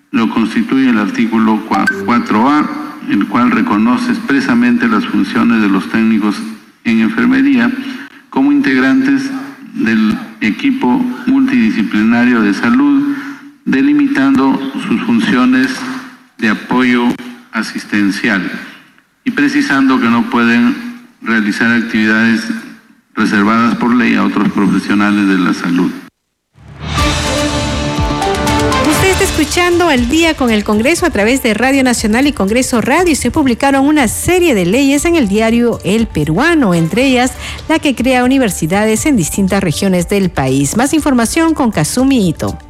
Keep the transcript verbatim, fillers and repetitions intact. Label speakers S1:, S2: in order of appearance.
S1: lo constituye el artículo cuatro A, el cual reconoce expresamente las funciones de los técnicos en enfermería como integrantes del equipo multidisciplinario de salud, delimitando sus funciones de apoyo asistencial y precisando que no pueden realizar actividades reservadas por ley a otros profesionales de la salud.
S2: Usted está escuchando Al Día con el Congreso a través de Radio Nacional y Congreso Radio. Se publicaron una serie de leyes en el diario El Peruano, entre ellas la que crea universidades en distintas regiones del país. Más información con Kazumi Ito.